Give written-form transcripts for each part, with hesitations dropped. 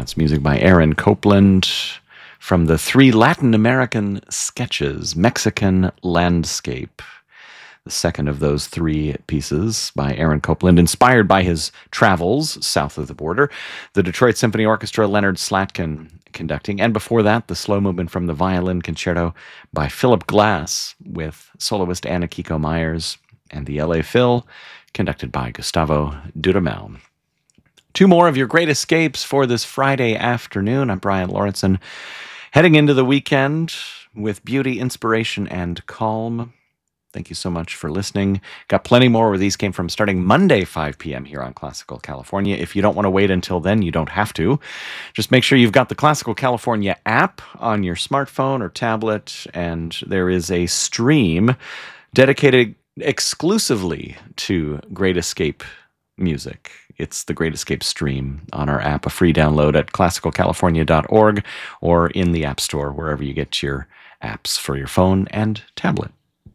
That's music by Aaron Copland from the 3 Latin American sketches, Mexican Landscape. The second of those 3 pieces by Aaron Copland, inspired by his travels south of the border. The Detroit Symphony Orchestra, Leonard Slatkin conducting. And before that, the slow movement from the Violin Concerto by Philip Glass with soloist Anna Kiko Myers, and the LA Phil, conducted by Gustavo Dudamel. 2 more of your great escapes for this Friday afternoon. I'm Brian Lawrenson, heading into the weekend with beauty, inspiration, and calm. Thank you so much for listening. Got plenty more where these came from starting Monday, 5 p.m. here on Classical California. If you don't want to wait until then, you don't have to. Just make sure you've got the Classical California app on your smartphone or tablet, and there is a stream dedicated exclusively to Great Escape music. It's the Great Escape stream on our app, a free download at classicalcalifornia.org or in the App Store, wherever you get your apps for your phone and tablet.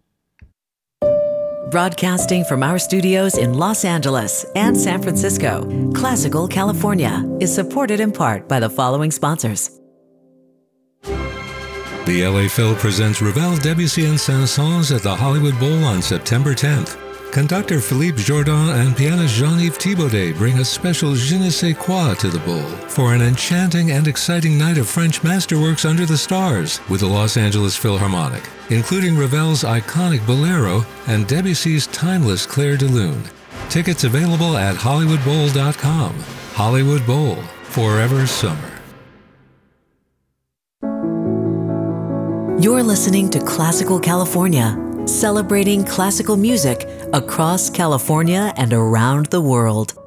Broadcasting from our studios in Los Angeles and San Francisco, Classical California is supported in part by the following sponsors. The LA Phil presents Ravel, Debussy, and Saint-Saëns at the Hollywood Bowl on September 10th. Conductor Philippe Jourdan and pianist Jean-Yves Thibaudet bring a special je ne sais quoi to the bowl for an enchanting and exciting night of French masterworks under the stars with the Los Angeles Philharmonic, including Ravel's iconic Bolero and Debussy's timeless Clair de Lune. Tickets available at HollywoodBowl.com. Hollywood Bowl, forever summer. You're listening to Classical California, celebrating classical music across California and around the world.